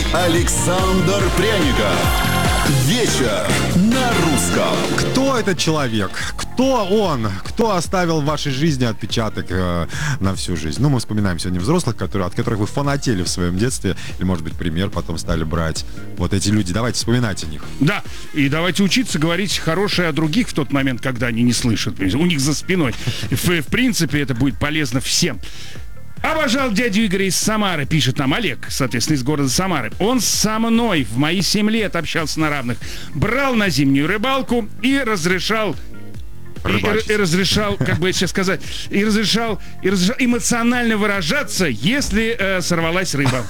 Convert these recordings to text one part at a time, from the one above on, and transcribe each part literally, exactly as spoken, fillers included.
Александр Пряников. Вечер на русском. Кто этот человек? Кто он? Кто оставил в вашей жизни отпечаток э, на всю жизнь? Ну, мы вспоминаем сегодня взрослых, которые, от которых вы фанатели в своем детстве. Или, может быть, пример потом стали брать. Вот эти люди. Давайте вспоминать о них. Да, и давайте учиться говорить хорошее о других в тот момент, когда они не слышат. У них за спиной. В, в принципе, это будет полезно всем. Обожал дядю Игоря из Самары, пишет нам Олег, соответственно, из города Самары. Он со мной в мои семь лет общался на равных. Брал на зимнюю рыбалку и разрешал... И, и, и разрешал, как бы сейчас сказать, и разрешал, и разрешал эмоционально выражаться, если э, сорвалась рыба.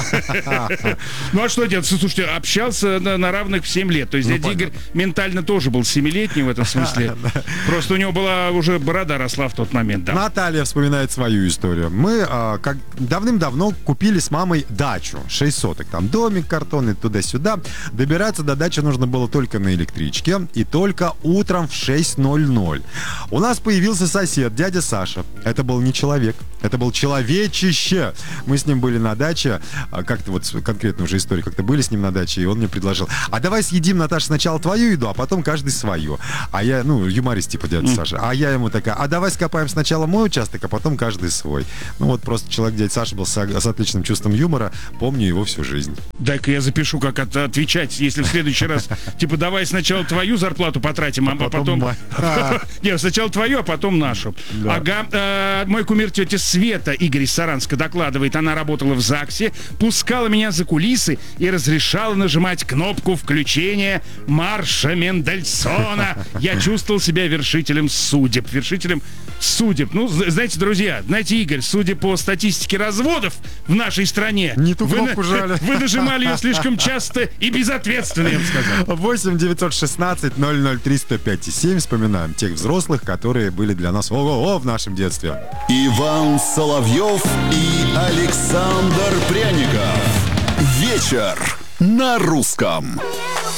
Ну а что делать? Слушайте, общался на, на равных в семь лет. То есть дядя Игорь ментально тоже был семилетний в этом смысле. Просто у него была уже борода росла в тот момент. Да. Наталья вспоминает свою историю. Мы а, как давным-давно купили с мамой дачу. Шесть соток. Там домик картонный, туда-сюда. Добираться до дачи нужно было только на электричке. И только утром в шесть ноль ноль. У нас появился сосед, дядя Саша. Это был не человек, это был человечище. Мы с ним были на даче, как-то вот конкретно уже история, как-то были с ним на даче, и он мне предложил: а давай съедим, Наташа, сначала твою еду, а потом каждый свою. А я, ну, юморист типа дядя mm. Саша. А я ему такая: а давай скопаем сначала мой участок, а потом каждый свой. Ну вот просто человек, дядя Саша, был с, с отличным чувством юмора. Помню его всю жизнь. Дай-ка я запишу, как от, отвечать, если в следующий раз, типа, давай сначала твою зарплату потратим, а потом... Нет, сначала твою, а потом нашу. Да. Ага. Э, мой кумир тетя Света, Игорь из Саранска, докладывает, она работала в ЗАГСе, пускала меня за кулисы и разрешала нажимать кнопку включения марша Мендельсона. Я чувствовал себя вершителем судеб. Вершителем судеб. Ну, знаете, друзья, знаете, Игорь, судя по статистике разводов в нашей стране, не ту кнопку вы, жали. Вы нажимали ее слишком часто и безответственно, я бы сказал. восемь девятьсот шестнадцать ноль ноль три сто пять и семь. Вспоминаем тех взрослых, которые были для нас ого-го в нашем детстве. Иван Соловьев и Александр Пряников. Вечер на русском.